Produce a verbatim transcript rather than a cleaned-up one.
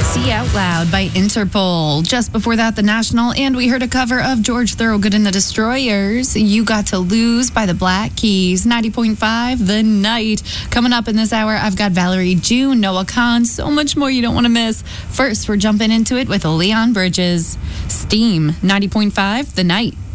See Out Loud by Interpol. Just before that, The National, and we heard a cover of George Thorogood and the Destroyers. You Got to Lose by the Black Keys. ninety point five, The Night. Coming up in this hour, I've got Valerie June, Noah Khan, so much more you don't want to miss. First, we're jumping into it with Leon Bridges. Steam, ninety point five, The Night.